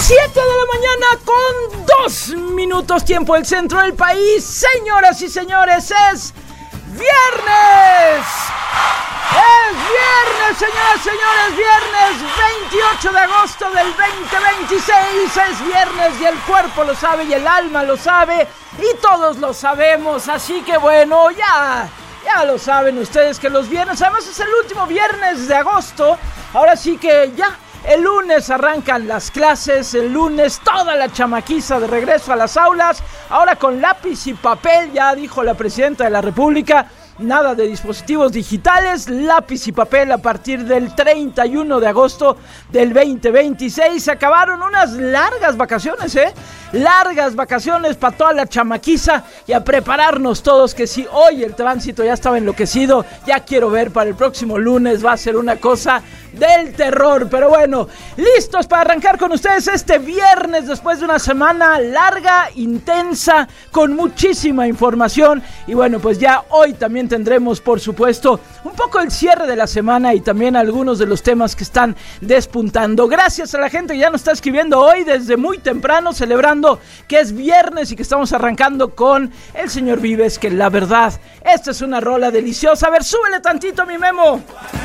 7 de la mañana con 2 minutos, tiempo del centro del país. Señoras y señores, es viernes. Es viernes, señoras y señores, viernes 28 de agosto del 2026. Es viernes y el cuerpo lo sabe y el alma lo sabe y todos lo sabemos. Así que bueno, ya lo saben ustedes que los viernes, además es el último viernes de agosto. Ahora sí que ya el lunes arrancan las clases, el lunes toda la chamaquiza de regreso a las aulas, ahora con lápiz y papel, ya dijo la presidenta de la República, nada de dispositivos digitales, lápiz y papel a partir del 31 de agosto del 2026. Se acabaron unas largas vacaciones, largas vacaciones para toda la chamaquiza y a prepararnos todos, que si hoy el tránsito ya estaba enloquecido, ya quiero ver para el próximo lunes, va a ser una cosa del terror. Pero bueno, listos para arrancar con ustedes este viernes después de una semana larga, intensa, con muchísima información. Y bueno, pues ya hoy también tendremos, por supuesto, un poco el cierre de la semana y también algunos de los temas que están despuntando. Gracias a la gente que ya nos está escribiendo hoy desde muy temprano, celebrando que es viernes y que estamos arrancando con el señor Vives, que la verdad, esta es una rola deliciosa. A ver, súbele tantito, mi Memo.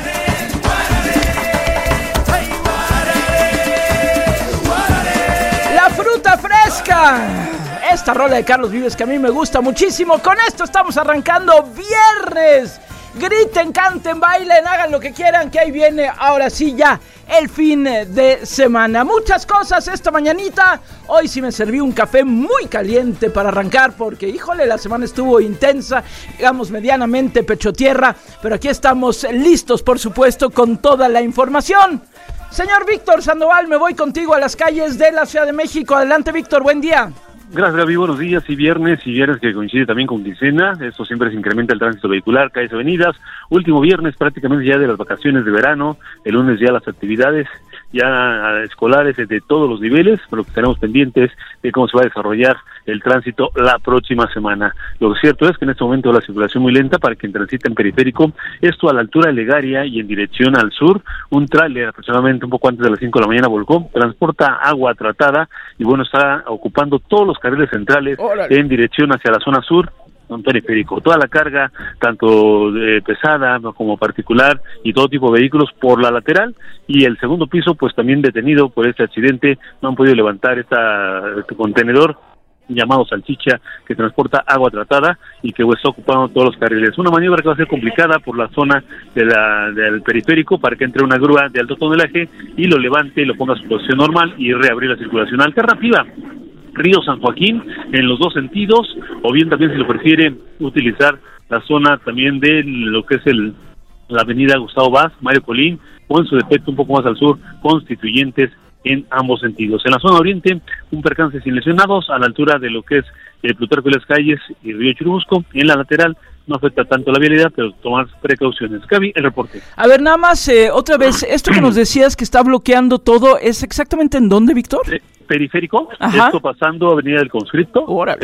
La fruta fresca. Esta rola de Carlos Vives que a mí me gusta muchísimo. Con esto estamos arrancando viernes. Griten, canten, bailen, hagan lo que quieran, que ahí viene ahora sí ya el fin de semana. Muchas cosas esta mañanita. Hoy sí me serví un café muy caliente para arrancar porque, híjole, la semana estuvo intensa, digamos medianamente pecho tierra, pero aquí estamos listos, por supuesto, con toda la información. Señor Víctor Sandoval, me voy contigo a las calles de la Ciudad de México. Adelante, Víctor, buen día. Gracias, Gaby, buenos días. Y viernes que coincide también con quincena, esto siempre se incrementa el tránsito vehicular, calles, avenidas. Último viernes prácticamente ya de las vacaciones de verano, el lunes ya las actividades ya escolares de todos los niveles, pero que tenemos pendientes de cómo se va a desarrollar el tránsito la próxima semana. Lo cierto es que en este momento la circulación muy lenta para quien transita en periférico, esto a la altura de Legaria y en dirección al sur. Un tráiler aproximadamente un poco antes de las 5 de la mañana volcó, transporta agua tratada y bueno, está ocupando todos los carriles centrales. ¡Órale! En dirección hacia la zona sur, un periférico. Toda la carga, tanto pesada como particular y todo tipo de vehículos por la lateral, y el segundo piso pues también detenido por este accidente. No han podido levantar este contenedor llamado Salchicha, que transporta agua tratada y que está ocupando todos los carriles. Una maniobra que va a ser complicada por la zona del periférico para que entre una grúa de alto tonelaje y lo levante y lo ponga a su posición normal y reabrir la circulación alternativa. Río San Joaquín en los dos sentidos, o bien también si lo prefiere utilizar la zona también de lo que es la avenida Gustavo Vaz, Mario Colín, o en su defecto un poco más al sur, Constituyentes, en ambos sentidos. En la zona oriente, un percance sin lesionados a la altura de lo que es Plutarco y las Calles y Río Churubusco. En la lateral no afecta tanto la vialidad, pero tomar precauciones. Gaby, el reporte. A ver, nada más, otra vez, esto que nos decías que está bloqueando todo, ¿es exactamente en dónde, Víctor? Periférico. Ajá. Esto pasando Avenida del Conscripto,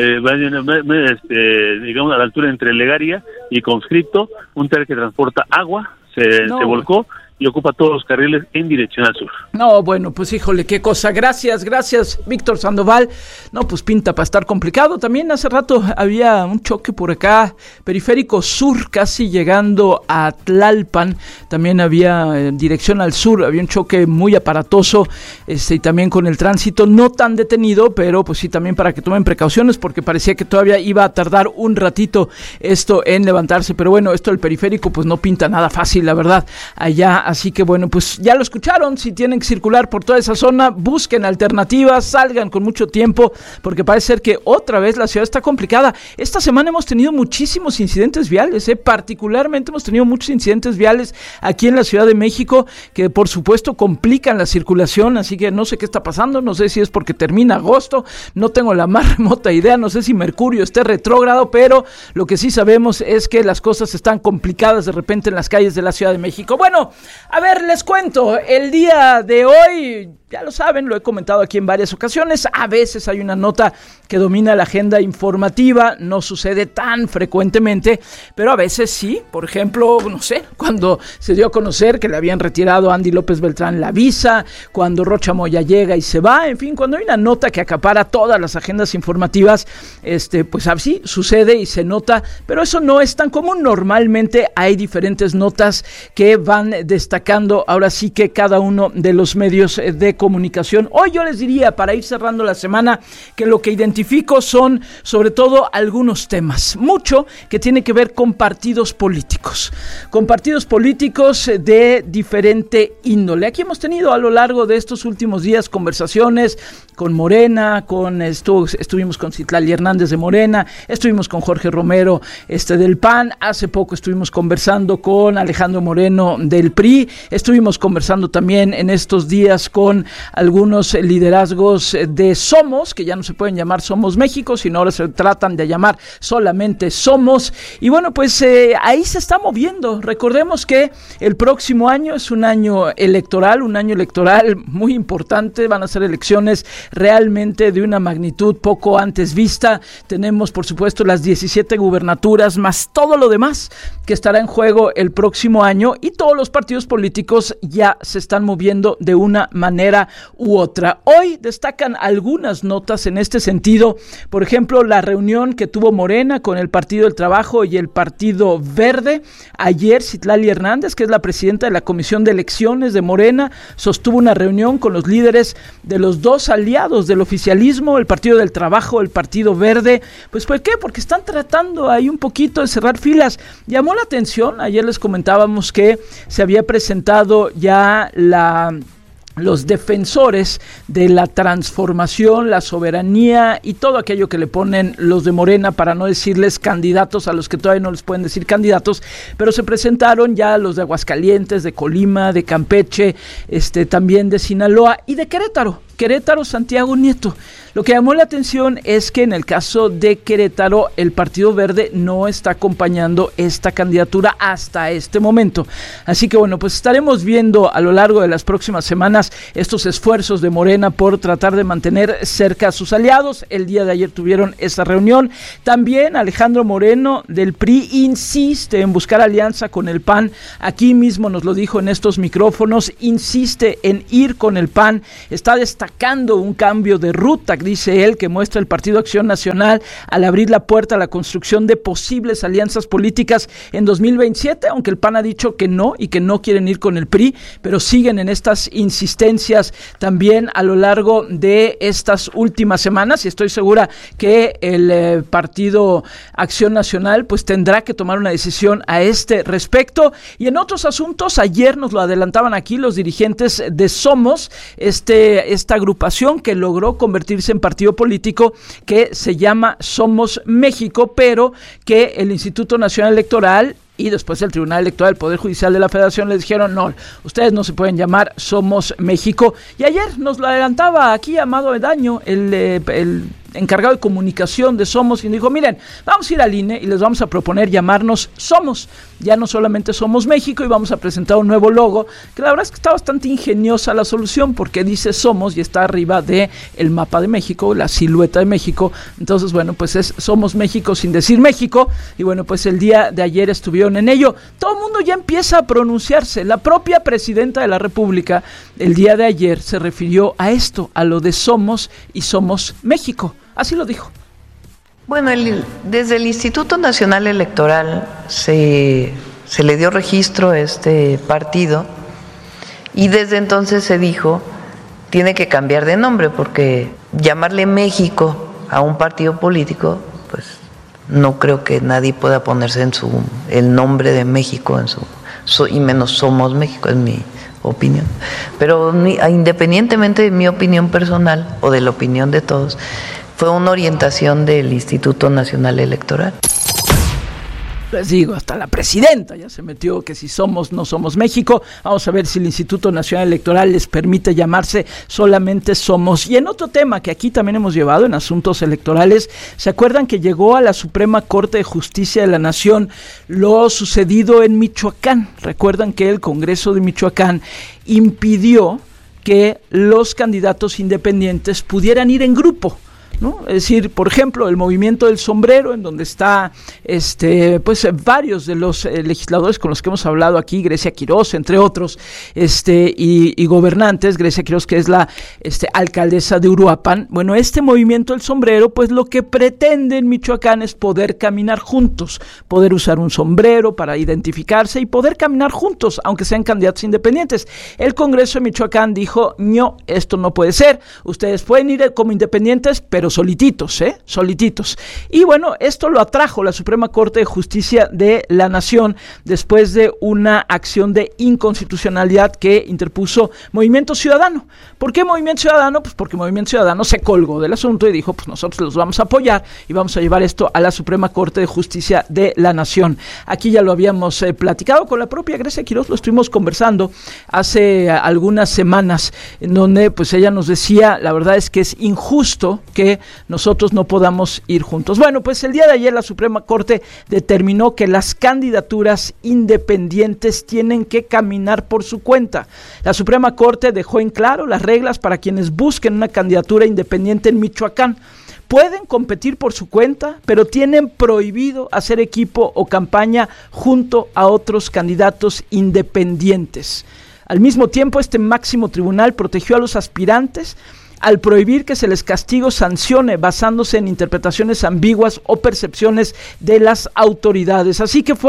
digamos a la altura entre Legaria y Conscripto, un tren que transporta agua, se volcó y ocupa todos los carriles en dirección al sur. No, bueno, pues híjole, qué cosa. Gracias, Víctor Sandoval. No, pues pinta para estar complicado. También hace rato había un choque por acá, periférico sur, casi llegando a Tlalpan. También había en dirección al sur, había un choque muy aparatoso, y también con el tránsito no tan detenido, pero pues sí, también para que tomen precauciones, porque parecía que todavía iba a tardar un ratito esto en levantarse. Pero bueno, esto del periférico pues no pinta nada fácil, la verdad, allá. Así que bueno, pues ya lo escucharon, si tienen que circular por toda esa zona, busquen alternativas, salgan con mucho tiempo, porque parece ser que otra vez la ciudad está complicada. Esta semana hemos tenido muchísimos incidentes viales, particularmente hemos tenido muchos incidentes viales aquí en la Ciudad de México, que por supuesto complican la circulación, así que no sé qué está pasando, no sé si es porque termina agosto, no tengo la más remota idea, no sé si Mercurio esté retrógrado, pero lo que sí sabemos es que las cosas están complicadas de repente en las calles de la Ciudad de México. Bueno, a ver, les cuento, el día de hoy ya lo saben, lo he comentado aquí en varias ocasiones, a veces hay una nota que domina la agenda informativa, no sucede tan frecuentemente, pero a veces sí. Por ejemplo, no sé, cuando se dio a conocer que le habían retirado a Andy López Beltrán la visa, cuando Rocha Moya llega y se va, en fin, cuando hay una nota que acapara todas las agendas informativas, pues así sucede y se nota, pero eso no es tan común. Normalmente hay diferentes notas que van destacando ahora sí que cada uno de los medios de comunicación. Hoy yo les diría, para ir cerrando la semana, que lo que identifico son sobre todo algunos temas, mucho que tiene que ver con partidos políticos de diferente índole. Aquí hemos tenido a lo largo de estos últimos días conversaciones con Morena, estuvimos con Citlali Hernández de Morena, estuvimos con Jorge Romero del PAN, hace poco estuvimos conversando con Alejandro Moreno del PRI, estuvimos conversando también en estos días con algunos liderazgos de Somos, que ya no se pueden llamar Somos México, sino ahora se tratan de llamar solamente Somos, y bueno, pues ahí se está moviendo. Recordemos que el próximo año es un año electoral muy importante, van a ser elecciones realmente de una magnitud poco antes vista. Tenemos, por supuesto, las 17 gubernaturas, más todo lo demás que estará en juego el próximo año, y todos los partidos políticos ya se están moviendo de una manera u otra. Hoy destacan algunas notas en este sentido, por ejemplo, la reunión que tuvo Morena con el Partido del Trabajo y el Partido Verde. Ayer Citlali Hernández, que es la presidenta de la Comisión de Elecciones de Morena, sostuvo una reunión con los líderes de los dos aliados del oficialismo, el Partido del Trabajo, el Partido Verde. Pues ¿por qué? Porque están tratando ahí un poquito de cerrar filas. Llamó la atención, ayer les comentábamos que se había presentado ya los defensores de la transformación, la soberanía y todo aquello que le ponen los de Morena, para no decirles candidatos a los que todavía no les pueden decir candidatos, pero se presentaron ya los de Aguascalientes, de Colima, de Campeche, también de Sinaloa y de Querétaro, Santiago Nieto. Lo que llamó la atención es que en el caso de Querétaro, el Partido Verde no está acompañando esta candidatura hasta este momento. Así que bueno, pues estaremos viendo a lo largo de las próximas semanas estos esfuerzos de Morena por tratar de mantener cerca a sus aliados. El día de ayer tuvieron esa reunión. También Alejandro Moreno del PRI insiste en buscar alianza con el PAN. Aquí mismo nos lo dijo en estos micrófonos, insiste en ir con el PAN. Está destacando un cambio de ruta, dice él, que muestra el Partido Acción Nacional al abrir la puerta a la construcción de posibles alianzas políticas en 2027, aunque el PAN ha dicho que no y que no quieren ir con el PRI, pero siguen en estas insistencias también a lo largo de estas últimas semanas, y estoy segura que el Partido Acción Nacional pues tendrá que tomar una decisión a este respecto. Y en otros asuntos, ayer nos lo adelantaban aquí los dirigentes de Somos, esta agrupación que logró convertirse en partido político, que se llama Somos México, pero que el Instituto Nacional Electoral y después el Tribunal Electoral del Poder Judicial de la Federación les dijeron: no, ustedes no se pueden llamar Somos México. Y ayer nos lo adelantaba aquí Amado Avendaño, el encargado de comunicación de Somos, y dijo: miren, vamos a ir al INE y les vamos a proponer llamarnos Somos, ya no solamente Somos México, y vamos a presentar un nuevo logo, que la verdad es que está bastante ingeniosa la solución, porque dice Somos y está arriba de el mapa de México, la silueta de México. Entonces bueno, pues es Somos México sin decir México. Y bueno, pues el día de ayer estuvieron en ello. Todo el mundo ya empieza a pronunciarse. La propia presidenta de la República el día de ayer se refirió a esto, a lo de Somos y Somos México. Así lo dijo. Bueno, desde el Instituto Nacional Electoral se le dio registro a este partido, y desde entonces se dijo: tiene que cambiar de nombre, porque llamarle México a un partido político, pues no creo que nadie pueda ponerse el nombre de México y menos Somos México, es mi opinión. Pero independientemente de mi opinión personal o de la opinión de todos, fue una orientación del Instituto Nacional Electoral. Les digo, hasta la presidenta ya se metió que si Somos, no Somos México. Vamos a ver si el Instituto Nacional Electoral les permite llamarse solamente Somos. Y en otro tema que aquí también hemos llevado en asuntos electorales, ¿se acuerdan que llegó a la Suprema Corte de Justicia de la Nación lo sucedido en Michoacán? Recuerdan que el Congreso de Michoacán impidió que los candidatos independientes pudieran ir en grupo, ¿no? Es decir, por ejemplo, el Movimiento del Sombrero, en donde está pues varios de los legisladores con los que hemos hablado aquí, Grecia Quirós, entre otros, y gobernantes, Grecia Quirós, que es la alcaldesa de Uruapan. Bueno, este Movimiento del Sombrero, pues lo que pretende en Michoacán es poder caminar juntos, poder usar un sombrero para identificarse y poder caminar juntos, aunque sean candidatos independientes. El Congreso de Michoacán dijo, no, esto no puede ser, ustedes pueden ir como independientes, pero solititos. Y bueno, esto lo atrajo la Suprema Corte de Justicia de la Nación después de una acción de inconstitucionalidad que interpuso Movimiento Ciudadano. ¿Por qué Movimiento Ciudadano? Pues porque Movimiento Ciudadano se colgó del asunto y dijo, pues nosotros los vamos a apoyar y vamos a llevar esto a la Suprema Corte de Justicia de la Nación. Aquí ya lo habíamos platicado con la propia Grecia Quirós, lo estuvimos conversando hace algunas semanas, en donde pues ella nos decía, la verdad es que es injusto que nosotros no podamos ir juntos. Bueno, pues el día de ayer la Suprema Corte determinó que las candidaturas independientes tienen que caminar por su cuenta. La Suprema Corte dejó en claro las reglas para quienes busquen una candidatura independiente en Michoacán. Pueden competir por su cuenta, pero tienen prohibido hacer equipo o campaña junto a otros candidatos independientes. Al mismo tiempo, este máximo tribunal protegió a los aspirantes al prohibir que se les castigue o sancione basándose en interpretaciones ambiguas o percepciones de las autoridades. Así que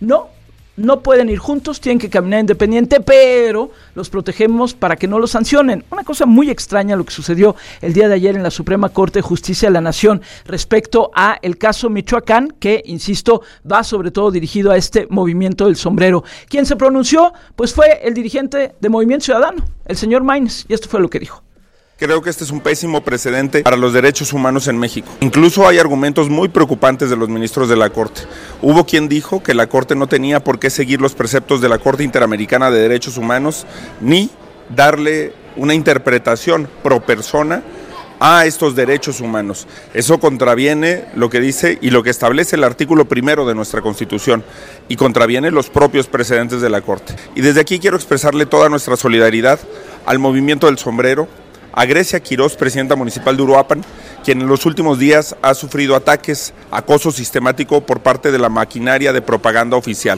no pueden ir juntos, tienen que caminar independiente, pero los protegemos para que no los sancionen. Una cosa muy extraña lo que sucedió el día de ayer en la Suprema Corte de Justicia de la Nación respecto a el caso Michoacán, que, insisto, va sobre todo dirigido a este Movimiento del Sombrero. ¿Quién se pronunció? Pues fue el dirigente de Movimiento Ciudadano, el señor Maínez, y esto fue lo que dijo. Creo que este es un pésimo precedente para los derechos humanos en México. Incluso hay argumentos muy preocupantes de los ministros de la Corte. Hubo quien dijo que la Corte no tenía por qué seguir los preceptos de la Corte Interamericana de Derechos Humanos, ni darle una interpretación pro persona a estos derechos humanos. Eso contraviene lo que dice y lo que establece el artículo 1 de nuestra Constitución y contraviene los propios precedentes de la Corte. Y desde aquí quiero expresarle toda nuestra solidaridad al Movimiento del Sombrero, a Grecia Quirós, presidenta municipal de Uruapan, quien en los últimos días ha sufrido ataques, acoso sistemático por parte de la maquinaria de propaganda oficial.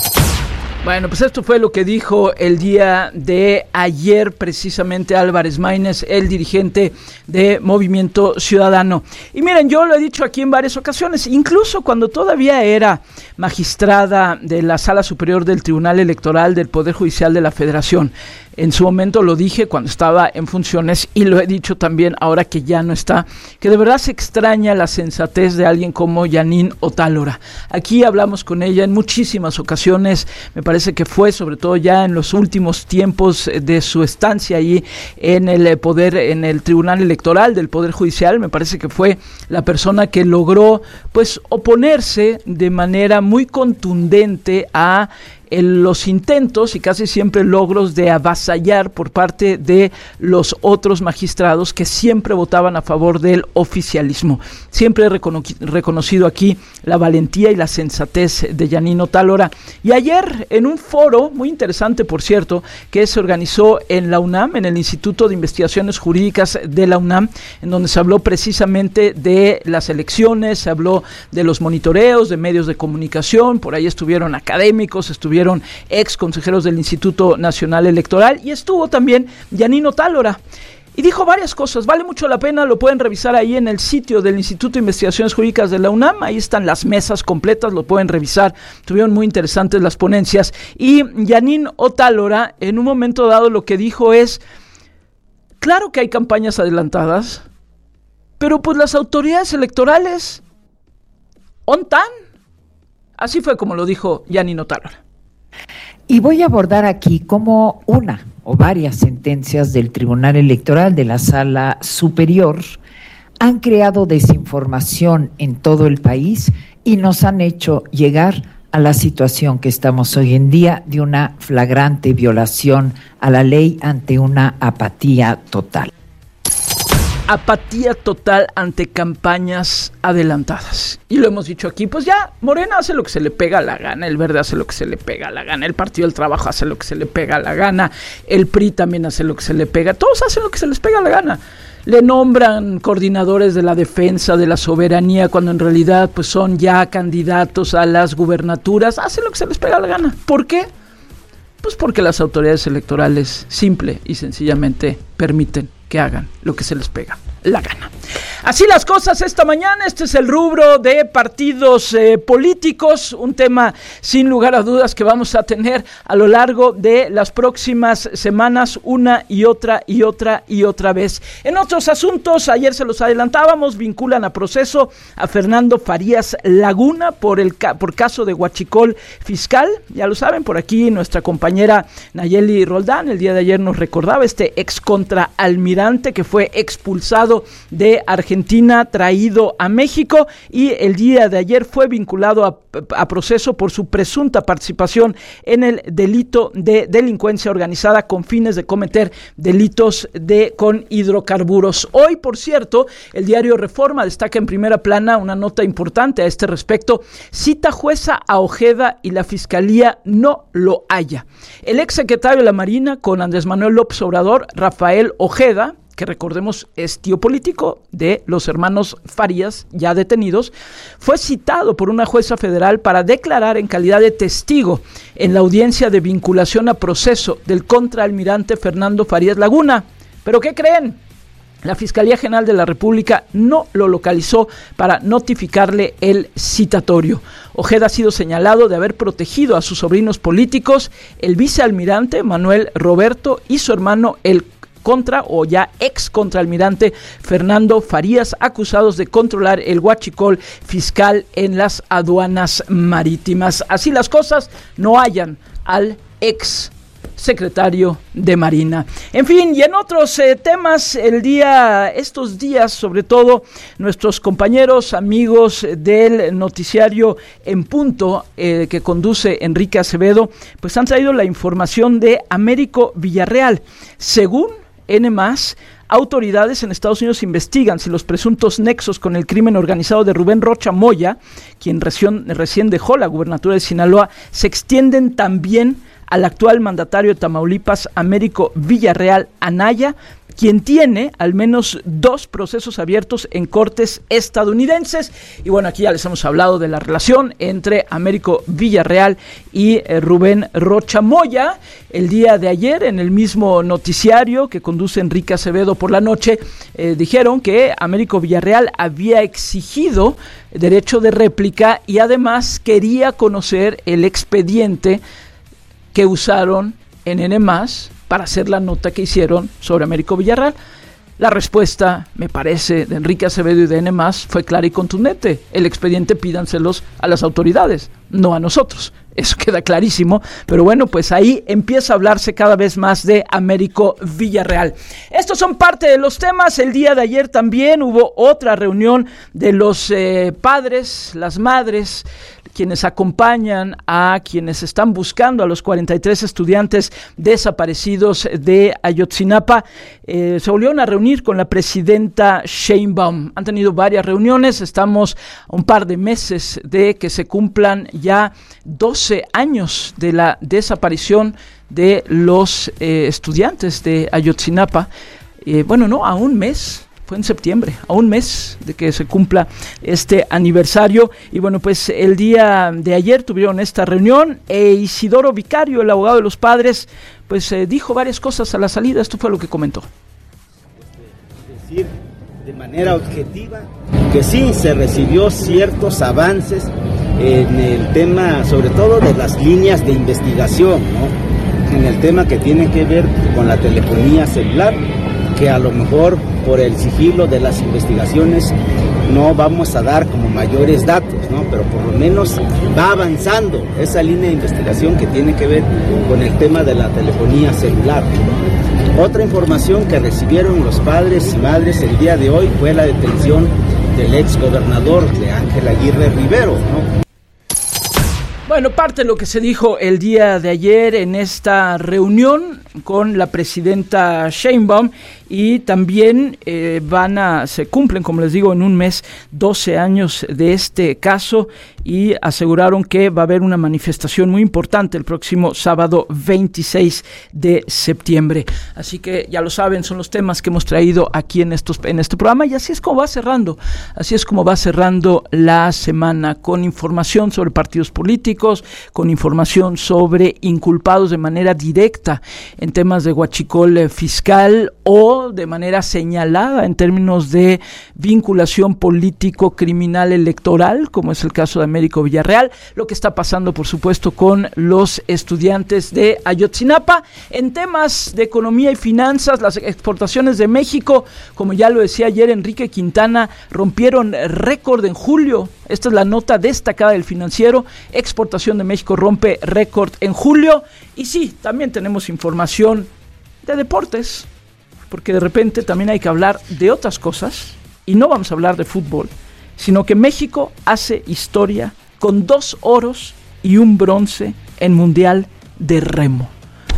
Bueno, pues esto fue lo que dijo el día de ayer precisamente Álvarez Maínez, el dirigente de Movimiento Ciudadano. Y miren, yo lo he dicho aquí en varias ocasiones, incluso cuando todavía era magistrada de la Sala Superior del Tribunal Electoral del Poder Judicial de la Federación. En su momento lo dije cuando estaba en funciones y lo he dicho también ahora que ya no está, que de verdad se extraña la sensatez de alguien como Jeanine Otálora. Aquí hablamos con ella en muchísimas ocasiones, me parece que fue sobre todo ya en los últimos tiempos de su estancia ahí en el poder, en el Tribunal Electoral del Poder Judicial. Me parece que fue la persona que logró pues oponerse de manera muy contundente a los intentos y casi siempre logros de avasallar por parte de los otros magistrados que siempre votaban a favor del oficialismo. Siempre he reconocido aquí la valentía y la sensatez de Jeanine Otálora. Y ayer, en un foro muy interesante, por cierto, que se organizó en la UNAM, en el Instituto de Investigaciones Jurídicas de la UNAM, en donde se habló precisamente de las elecciones, se habló de los monitoreos, de medios de comunicación, por ahí estuvieron académicos, estuvieron ex consejeros del Instituto Nacional Electoral y estuvo también Jeanine Otálora. Y dijo varias cosas, vale mucho la pena, lo pueden revisar ahí en el sitio del Instituto de Investigaciones Jurídicas de la UNAM, ahí están las mesas completas, lo pueden revisar, estuvieron muy interesantes las ponencias. Y Jeanine Otálora, en un momento dado, lo que dijo es, claro que hay campañas adelantadas, pero pues las autoridades electorales, ¿ontan? Así fue como lo dijo Jeanine Otálora. Y voy a abordar aquí como una o varias sentencias del Tribunal Electoral de la Sala Superior han creado desinformación en todo el país y nos han hecho llegar a la situación que estamos hoy en día de una flagrante violación a la ley ante una apatía total. apatía total ante campañas adelantadas. Y lo hemos dicho aquí, pues ya, Morena hace lo que se le pega la gana, el Verde hace lo que se le pega la gana, el Partido del Trabajo hace lo que se le pega la gana, el PRI también hace lo que se le pega, todos hacen lo que se les pega la gana. Le nombran coordinadores de la defensa de la soberanía cuando en realidad pues son ya candidatos a las gubernaturas, hacen lo que se les pega la gana. ¿Por qué? Pues porque las autoridades electorales simple y sencillamente permiten que hagan lo que se les pega la gana. Así las cosas esta mañana. Este es el rubro de partidos políticos, un tema sin lugar a dudas que vamos a tener a lo largo de las próximas semanas, una y otra vez. En otros asuntos, ayer se los adelantábamos, vinculan a proceso a Fernando Farías Laguna por caso de huachicol fiscal. Ya lo saben, por aquí nuestra compañera Nayeli Roldán el día de ayer nos recordaba este ex contraalmirante que fue expulsado de Argentina, traído a México, y el día de ayer fue vinculado a proceso por su presunta participación en el delito de delincuencia organizada con fines de cometer delitos con hidrocarburos. Hoy, por cierto, el diario Reforma destaca en primera plana una nota importante a este respecto. Cita jueza a Ojeda y la Fiscalía no lo halla. El exsecretario de la Marina con Andrés Manuel López Obrador, Rafael Ojeda, que recordemos es tío político de los hermanos Farías, ya detenidos, fue citado por una jueza federal para declarar en calidad de testigo en la audiencia de vinculación a proceso del contraalmirante Fernando Farías Laguna. ¿Pero qué creen? La Fiscalía General de la República no lo localizó para notificarle el citatorio. Ojeda ha sido señalado de haber protegido a sus sobrinos políticos, el vicealmirante Manuel Roberto y su hermano el ex contraalmirante Fernando Farías, acusados de controlar el huachicol fiscal en las aduanas marítimas. Así las cosas, no hallan al ex secretario de Marina. En fin, y en otros temas, estos días, sobre todo, nuestros compañeros, amigos del noticiario En Punto, que conduce Enrique Acevedo, pues han traído la información de Américo Villarreal. Según N+, autoridades en Estados Unidos investigan si los presuntos nexos con el crimen organizado de Rubén Rocha Moya, quien recién dejó la gubernatura de Sinaloa, se extienden también al actual mandatario de Tamaulipas, Américo Villarreal Anaya, quien tiene al menos 2 procesos abiertos en cortes estadounidenses. Y bueno, aquí ya les hemos hablado de la relación entre Américo Villarreal y Rubén Rocha Moya. El día de ayer, en el mismo noticiario que conduce Enrique Acevedo por la noche, dijeron que Américo Villarreal había exigido derecho de réplica y además quería conocer el expediente que usaron en N+, para hacer la nota que hicieron sobre Américo Villarreal. La respuesta, me parece, de Enrique Acevedo y de N+, fue clara y contundente. El expediente pídanselos a las autoridades, no a nosotros. Eso queda clarísimo, pero bueno, pues ahí empieza a hablarse cada vez más de Américo Villarreal. Estos son parte de los temas. El día de ayer también hubo otra reunión de los padres, las madres, quienes acompañan a quienes están buscando a los 43 estudiantes desaparecidos de Ayotzinapa. Se volvieron a reunir con la presidenta Sheinbaum. Han tenido varias reuniones. Estamos a un par de meses de que se cumplan ya 12 años de la desaparición de los estudiantes de Ayotzinapa. A un mes. Fue en septiembre, a un mes de que se cumpla este aniversario. Y bueno, pues el día de ayer tuvieron esta reunión. Isidoro Vicario, el abogado de los padres, pues dijo varias cosas a la salida. Esto fue lo que comentó. Decir de manera objetiva que sí se recibió ciertos avances en el tema, sobre todo de las líneas de investigación, ¿no? En el tema que tiene que ver con la telefonía celular, que a lo mejor por el sigilo de las investigaciones no vamos a dar como mayores datos, ¿no? Pero por lo menos va avanzando esa línea de investigación que tiene que ver con el tema de la telefonía celular. Otra información que recibieron los padres y madres el día de hoy fue la detención del ex gobernador de Ángel Aguirre Rivero, ¿no? Bueno, parte de lo que se dijo el día de ayer en esta reunión con la presidenta Sheinbaum y también se cumplen, como les digo, en un mes 12 años de este caso, y aseguraron que va a haber una manifestación muy importante el próximo sábado 26 de septiembre. Así que ya lo saben, son los temas que hemos traído aquí en este programa, y así es como va cerrando la semana, con información sobre partidos políticos, con información sobre inculpados de manera directa en temas de huachicol fiscal o de manera señalada en términos de vinculación político-criminal electoral, como es el caso de Américo Villarreal, lo que está pasando, por supuesto, con los estudiantes de Ayotzinapa. En temas de economía y finanzas, las exportaciones de México, como ya lo decía ayer Enrique Quintana, rompieron récord en julio. Esta es la nota destacada del Financiero. Exportación de México rompe récord en julio. Y sí, también tenemos información de deportes, porque de repente también hay que hablar de otras cosas, y no vamos a hablar de fútbol, sino que México hace historia con 2 oros y 1 bronce en Mundial de Remo.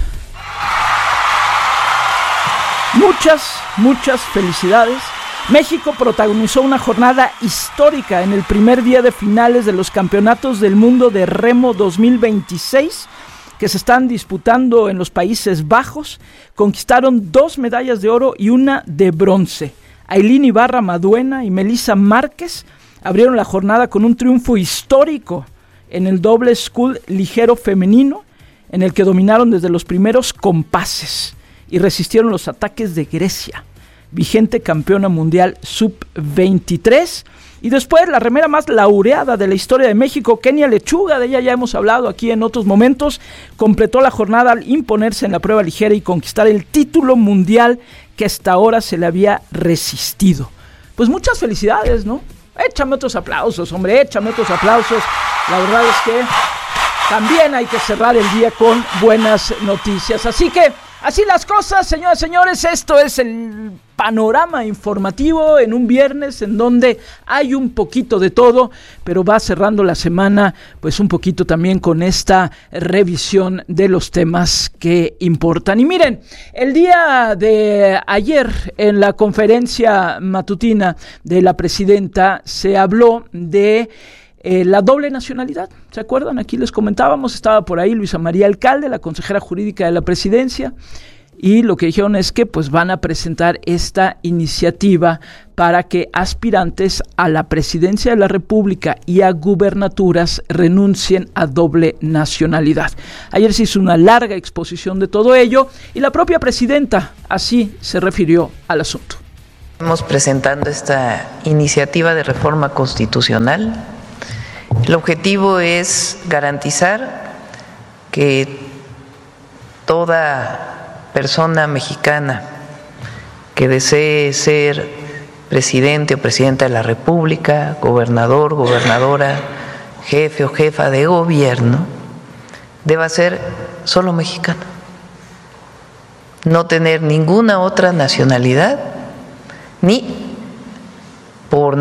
Muchas felicidades. México protagonizó una jornada histórica en el primer día de finales de los Campeonatos del Mundo de Remo 2026, que se están disputando en los Países Bajos. Conquistaron 2 medallas de oro y 1 de bronce. Ailín Ibarra Maduena y Melissa Márquez abrieron la jornada con un triunfo histórico en el doble scull ligero femenino, en el que dominaron desde los primeros compases y resistieron los ataques de Grecia, vigente campeona mundial sub-23. Y después la remera más laureada de la historia de México, Kenia Lechuga, de ella ya hemos hablado aquí en otros momentos, completó la jornada al imponerse en la prueba ligera y conquistar el título mundial que hasta ahora se le había resistido. Pues muchas felicidades, ¿no? Échame otros aplausos, hombre, échame otros aplausos. La verdad es que también hay que cerrar el día con buenas noticias. Así que así las cosas, señoras y señores, esto es el panorama informativo en un viernes en donde hay un poquito de todo, pero va cerrando la semana pues un poquito también con esta revisión de los temas que importan. Y miren, el día de ayer en la conferencia matutina de la presidenta se habló de la doble nacionalidad. ¿Se acuerdan? Aquí les comentábamos, estaba por ahí Luisa María Alcalde, la consejera jurídica de la presidencia, y lo que dijeron es que pues van a presentar esta iniciativa para que aspirantes a la presidencia de la República y a gubernaturas renuncien a doble nacionalidad. Ayer se hizo una larga exposición de todo ello y la propia presidenta así se refirió al asunto. Estamos presentando esta iniciativa de reforma constitucional. El objetivo es garantizar que toda persona mexicana que desee ser presidente o presidenta de la República, gobernador, gobernadora, jefe o jefa de gobierno, deba ser solo mexicano, no tener ninguna otra nacionalidad, ni por,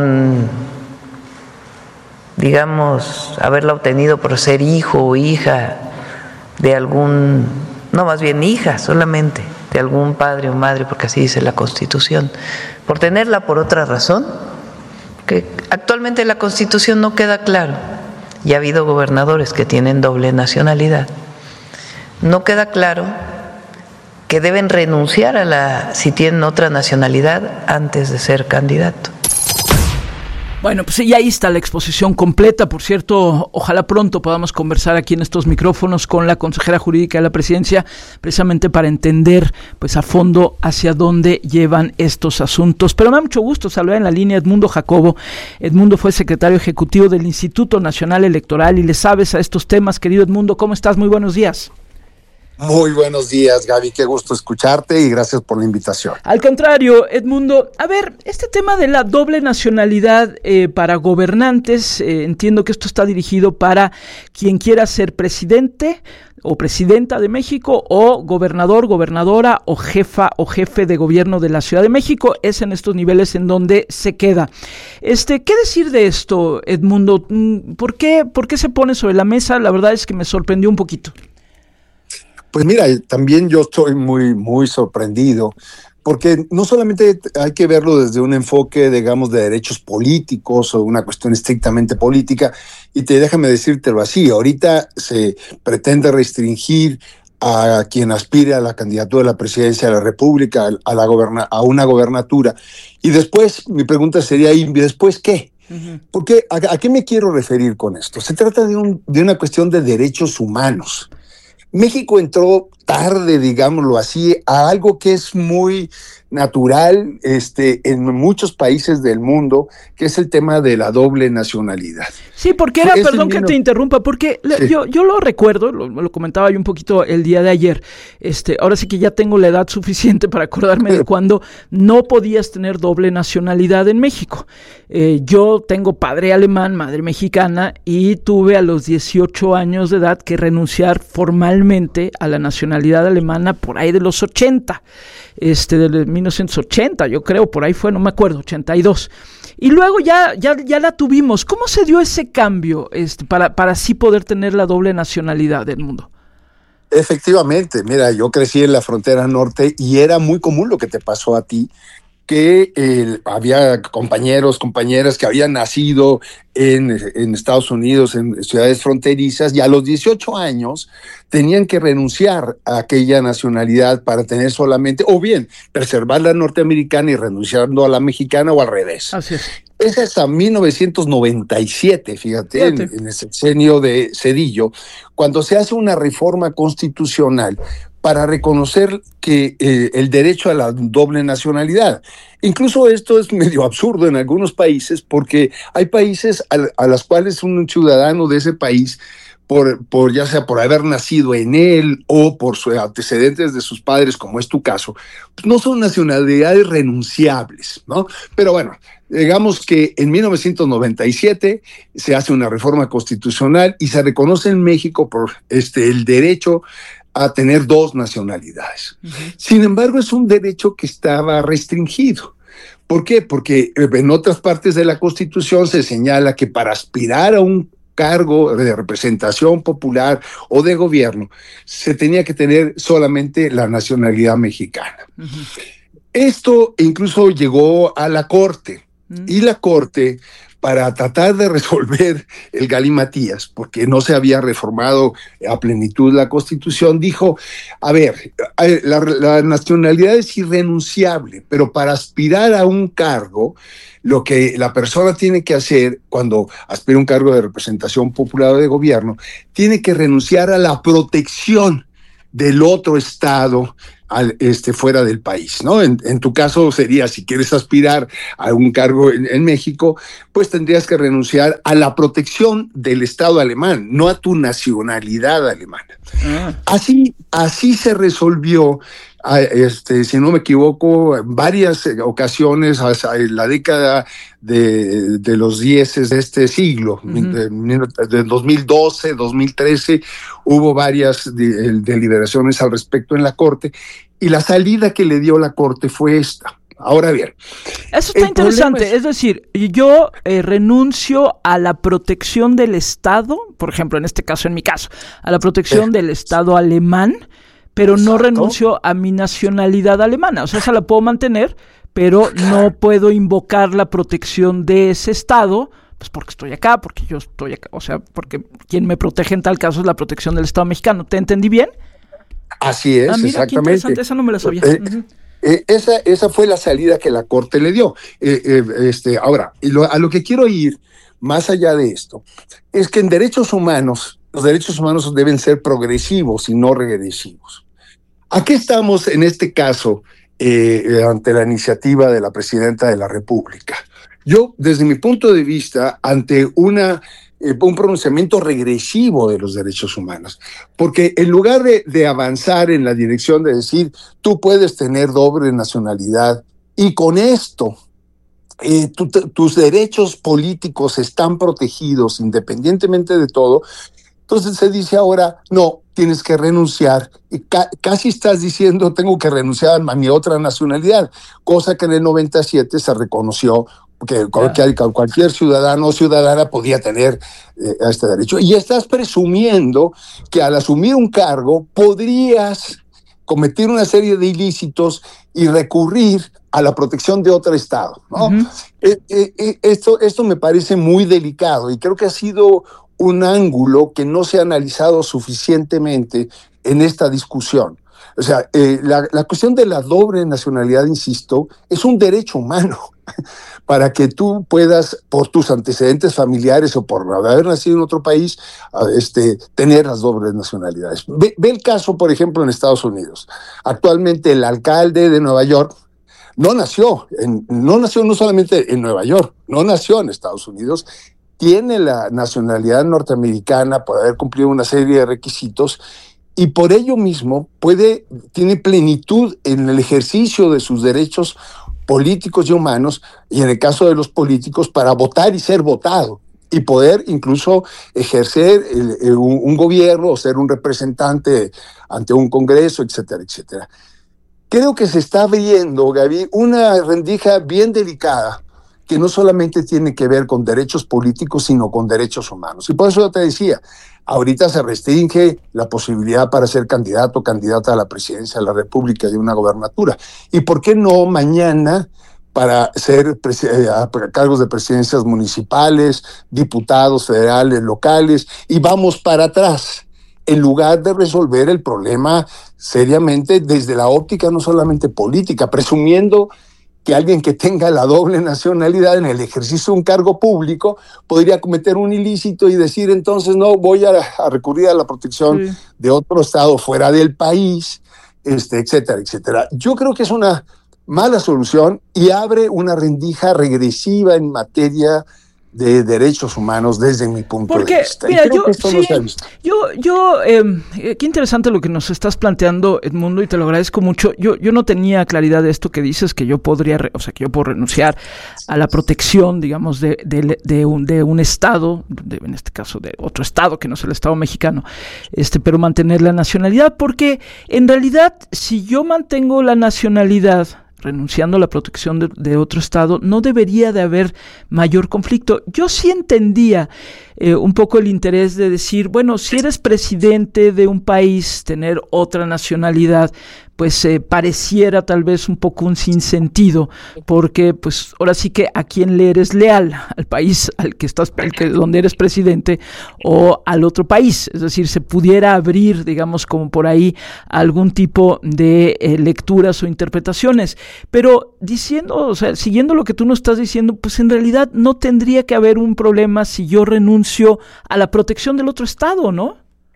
digamos, haberla obtenido por ser hijo o hija de algún, no, más bien hija solamente, de algún padre o madre, porque así dice la Constitución, por tenerla por otra razón, que actualmente en la Constitución no queda claro, y ha habido gobernadores que tienen doble nacionalidad, no queda claro que deben renunciar si tienen otra nacionalidad antes de ser candidato. Bueno, pues y ahí está la exposición completa. Por cierto, ojalá pronto podamos conversar aquí en estos micrófonos con la consejera jurídica de la presidencia, precisamente para entender pues a fondo hacia dónde llevan estos asuntos. Pero me da mucho gusto saludar en la línea a Edmundo Jacobo. Edmundo fue secretario ejecutivo del Instituto Nacional Electoral y le sabes a estos temas. Querido Edmundo, ¿cómo estás? Muy buenos días. Muy buenos días, Gaby, qué gusto escucharte y gracias por la invitación. Al contrario, Edmundo, a ver, este tema de la doble nacionalidad para gobernantes, entiendo que esto está dirigido para quien quiera ser presidente o presidenta de México o gobernador, gobernadora o jefa o jefe de gobierno de la Ciudad de México. Es en estos niveles en donde se queda. ¿Qué decir de esto, Edmundo? ¿Por qué se pone sobre la mesa? La verdad es que me sorprendió un poquito. Pues mira, también yo estoy muy sorprendido porque no solamente hay que verlo desde un enfoque, digamos, de derechos políticos o una cuestión estrictamente política, y déjame decírtelo así, ahorita se pretende restringir a quien aspire a la candidatura a la presidencia de la República, a una gobernatura. Y después, mi pregunta sería, ¿y después qué? Porque ¿a qué me quiero referir con esto? Se trata de una cuestión de derechos humanos. México entró tarde, digámoslo así, a algo que es muy natural en muchos países del mundo, que es el tema de la doble nacionalidad. Sí, porque perdón que te interrumpa, porque sí. yo lo recuerdo, lo comentaba yo un poquito el día de ayer, ahora sí que ya tengo la edad suficiente para acordarme de cuando no podías tener doble nacionalidad en México. Yo tengo padre alemán, madre mexicana, y tuve a los 18 años de edad que renunciar formalmente a la nacionalidad alemana por ahí de los 80, de 1980, yo creo, por ahí fue, no me acuerdo, 82. Y luego ya la tuvimos. ¿Cómo se dio ese cambio para así poder tener la doble nacionalidad del mundo? Efectivamente, mira, yo crecí en la frontera norte y era muy común lo que te pasó a ti, que había compañeras que habían nacido en Estados Unidos, en ciudades fronterizas, y a los 18 años tenían que renunciar a aquella nacionalidad para tener solamente, o bien, preservar la norteamericana y renunciando a la mexicana, o al revés. Así es. Es hasta 1997, fíjate. En el sexenio de Zedillo, cuando se hace una reforma constitucional para reconocer que el derecho a la doble nacionalidad. Incluso esto es medio absurdo en algunos países, porque hay países a los cuales un ciudadano de ese país, por ya sea por haber nacido en él o por sus antecedentes de sus padres, como es tu caso, pues no son nacionalidades renunciables, ¿no? Pero bueno, digamos que en 1997 se hace una reforma constitucional y se reconoce en México por el derecho a tener dos nacionalidades. Uh-huh. Sin embargo, es un derecho que estaba restringido. ¿Por qué? Porque en otras partes de la Constitución se señala que para aspirar a un cargo de representación popular o de gobierno, se tenía que tener solamente la nacionalidad mexicana. Uh-huh. Esto incluso llegó a la Corte, y la Corte, para tratar de resolver el galimatías, porque no se había reformado a plenitud la Constitución, dijo, a ver, la nacionalidad es irrenunciable, pero para aspirar a un cargo, lo que la persona tiene que hacer cuando aspira a un cargo de representación popular o de gobierno, tiene que renunciar a la protección del otro estado fuera del país, ¿no? En tu caso sería, si quieres aspirar a un cargo en México, pues tendrías que renunciar a la protección del Estado alemán, no a tu nacionalidad alemana. Así se resolvió, si no me equivoco, en varias ocasiones, hasta en la década de los 10 de este siglo, de 2012, 2013, hubo varias deliberaciones al respecto en la Corte, y la salida que le dio la Corte fue esta. Ahora bien, eso está interesante, es decir, yo renuncio a la protección del Estado, por ejemplo, en este caso, en mi caso, a la protección del Estado alemán, pero no renuncio a mi nacionalidad alemana. O sea, esa la puedo mantener, pero no puedo invocar la protección de ese Estado, pues porque estoy acá, porque yo estoy acá. O sea, porque quien me protege en tal caso es la protección del Estado mexicano. ¿Te entendí bien? Así es, mira, exactamente. Qué interesante, esa no me la sabía. Esa fue la salida que la Corte le dio. Ahora, a lo que quiero ir, más allá de esto, es que en derechos humanos, los derechos humanos deben ser progresivos y no regresivos. Aquí estamos, en este caso, ante la iniciativa de la Presidenta de la República. Yo, desde mi punto de vista, ante un pronunciamiento regresivo de los derechos humanos, porque en lugar de avanzar en la dirección de decir, tú puedes tener doble nacionalidad y con esto tus derechos políticos están protegidos independientemente de todo, entonces se dice ahora, no, tienes que renunciar, y casi estás diciendo, tengo que renunciar a mi otra nacionalidad, cosa que en el 97 se reconoció que cualquier ciudadano o ciudadana podía tener este derecho. Y estás presumiendo que al asumir un cargo podrías cometer una serie de ilícitos y recurrir a la protección de otro Estado, ¿no? Uh-huh. Esto me parece muy delicado y creo que ha sido un ángulo que no se ha analizado suficientemente en esta discusión. O sea, la cuestión de la doble nacionalidad, insisto, es un derecho humano para que tú puedas, por tus antecedentes familiares o por haber nacido en otro país, tener las dobles nacionalidades. Ve el caso, por ejemplo, en Estados Unidos. Actualmente el alcalde de Nueva York no nació no solamente en Nueva York, no nació en Estados Unidos, tiene la nacionalidad norteamericana por haber cumplido una serie de requisitos y por ello mismo tiene plenitud en el ejercicio de sus derechos políticos y humanos, y en el caso de los políticos, para votar y ser votado, y poder incluso ejercer un gobierno o ser un representante ante un congreso, etcétera, etcétera. Creo que se está abriendo, Gaby, una rendija bien delicada que no solamente tiene que ver con derechos políticos, sino con derechos humanos. Y por eso yo te decía, ahorita se restringe la posibilidad para ser candidato o candidata a la presidencia de la República y una gobernatura. ¿Y por qué no mañana para ser cargos de presidencias municipales, diputados federales, locales, y vamos para atrás, en lugar de resolver el problema seriamente desde la óptica no solamente política, presumiendo que alguien que tenga la doble nacionalidad en el ejercicio de un cargo público podría cometer un ilícito y decir entonces no, voy a recurrir a la protección de otro Estado fuera del país, etcétera, etcétera. Yo creo que es una mala solución y abre una rendija regresiva en materia de derechos humanos desde mi punto de vista. Mira, qué interesante lo que nos estás planteando, Edmundo, y te lo agradezco mucho. Yo no tenía claridad de esto que dices, que yo puedo renunciar a la protección, digamos, de un Estado, en este caso de otro Estado que no es el Estado mexicano, pero mantener la nacionalidad, porque en realidad, si yo mantengo la nacionalidad renunciando a la protección de otro Estado, no debería de haber mayor conflicto. Yo sí entendía un poco el interés de decir, bueno, si eres presidente de un país, tener otra nacionalidad, pues pareciera tal vez un poco un sinsentido, porque pues ahora sí que a quién le eres leal, al país donde eres presidente o al otro país. Es decir, se pudiera abrir, digamos, como por ahí algún tipo de lecturas o interpretaciones, pero siguiendo lo que tú nos estás diciendo, pues en realidad no tendría que haber un problema si yo renuncio a la protección del otro Estado, ¿no?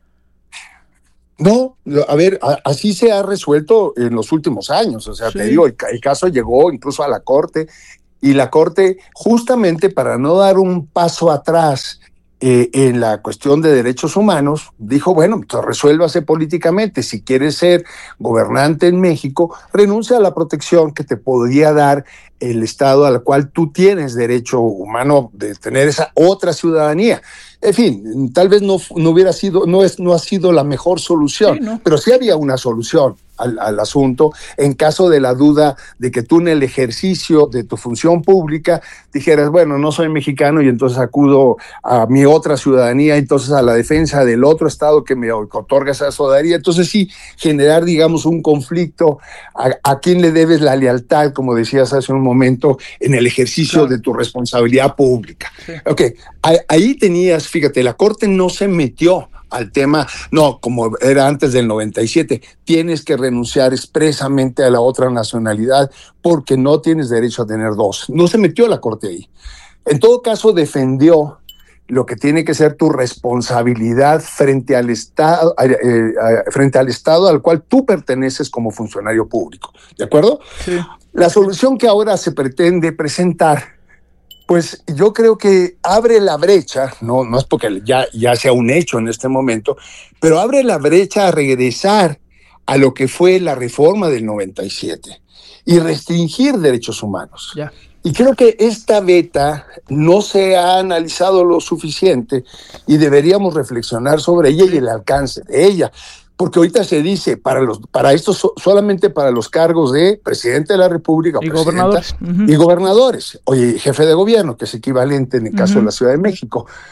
No, a ver, así se ha resuelto en los últimos años. O sea, te digo, el caso llegó incluso a la Corte, y la Corte, justamente para no dar un paso atrás en la cuestión de derechos humanos, dijo, bueno, pues resuélvase políticamente. Si quieres ser gobernante en México, renuncia a la protección que te podría dar el Estado al cual tú tienes derecho humano de tener esa otra ciudadanía. En fin, tal vez no ha sido la mejor solución, pero sí había una solución al asunto en caso de la duda de que tú en el ejercicio de tu función pública dijeras, bueno, no soy mexicano y entonces acudo a mi otra ciudadanía, entonces a la defensa del otro Estado que me otorga esa ciudadanía. Entonces sí, generar, digamos, un conflicto a quién le debes la lealtad, como decías hace un momento, en el ejercicio de tu responsabilidad pública. Sí. Okay. Ahí tenías, fíjate, la Corte no se metió al tema, no, como era antes del 97, tienes que renunciar expresamente a la otra nacionalidad porque no tienes derecho a tener dos. No se metió la Corte ahí. En todo caso, defendió lo que tiene que ser tu responsabilidad frente al Estado al cual tú perteneces como funcionario público. ¿De acuerdo? Sí. La solución que ahora se pretende presentar, pues yo creo que abre la brecha, no es porque ya sea un hecho en este momento, pero abre la brecha a regresar a lo que fue la reforma del 97 y restringir derechos humanos. Yeah. Y creo que esta beta no se ha analizado lo suficiente y deberíamos reflexionar sobre ella y el alcance de ella. Porque ahorita se dice solamente para los cargos de presidente de la República y gobernadores. Y gobernadores. Oye, jefe de gobierno, que es equivalente en el caso de la Ciudad de México.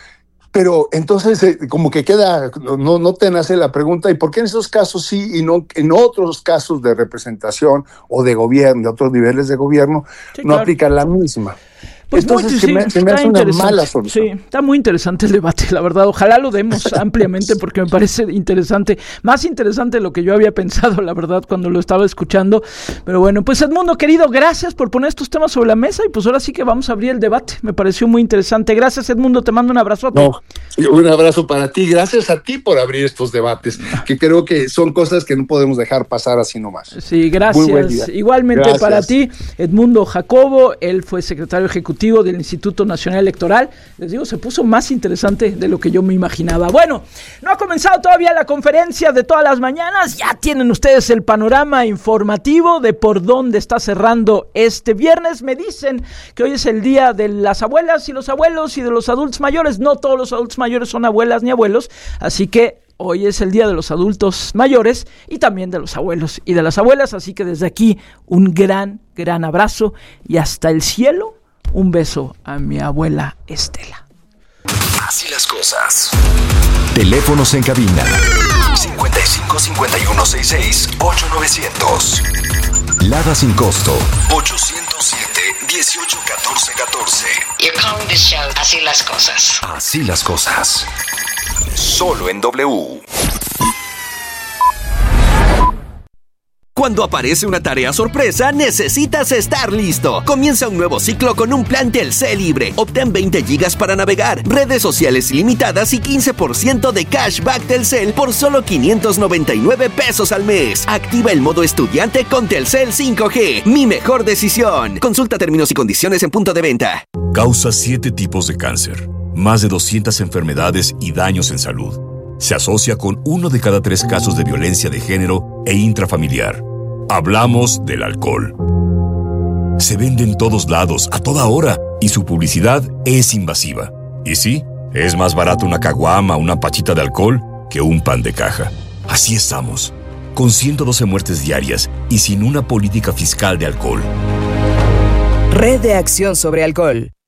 Pero entonces como que queda, no te nace la pregunta, ¿y por qué en esos casos sí y no en otros casos de representación o de gobierno, de otros niveles de gobierno, sí, no claro. aplica la misma? Pues entonces se me hace una mala solución. Sí, está muy interesante el debate, la verdad. Ojalá lo demos ampliamente porque me parece interesante. Más interesante de lo que yo había pensado, la verdad, cuando lo estaba escuchando. Pero bueno, pues Edmundo, querido, gracias por poner estos temas sobre la mesa y pues ahora sí que vamos a abrir el debate. Me pareció muy interesante. Gracias, Edmundo, te mando un abrazote. No, un abrazo para ti. Gracias a ti por abrir estos debates, que creo que son cosas que no podemos dejar pasar así nomás. Sí, gracias. Igualmente gracias. Para ti, Edmundo Jacobo, él fue secretario ejecutivo del Instituto Nacional Electoral. Les digo, se puso más interesante de lo que yo me imaginaba. Bueno, no ha comenzado todavía la conferencia de todas las mañanas. Ya tienen ustedes el panorama informativo de por dónde está cerrando este viernes. Me dicen que hoy es el día de las abuelas y los abuelos y de los adultos mayores. No todos los adultos mayores son abuelas ni abuelos, así que hoy es el día de los adultos mayores y también de los abuelos y de las abuelas, así que desde aquí un gran abrazo y hasta el cielo. Un beso a mi abuela Estela. Así las cosas. Teléfonos en cabina 55 51 66 8900. Lada sin costo 807 18 14 14. You're calling this show Así las cosas. Así las cosas. Solo en W. Cuando aparece una tarea sorpresa, necesitas estar listo. Comienza un nuevo ciclo con un plan Telcel libre. Obtén 20 gigas para navegar, redes sociales ilimitadas y 15% de cashback Telcel por solo 599 pesos al mes. Activa el modo estudiante con Telcel 5G. Mi mejor decisión. Consulta términos y condiciones en punto de venta. Causa 7 tipos de cáncer, más de 200 enfermedades y daños en salud. Se asocia con 1 de cada 3 casos de violencia de género e intrafamiliar. Hablamos del alcohol. Se vende en todos lados, a toda hora, y su publicidad es invasiva. Y sí, es más barato una caguama o una pachita de alcohol que un pan de caja. Así estamos, con 112 muertes diarias y sin una política fiscal de alcohol. Red de Acción sobre Alcohol.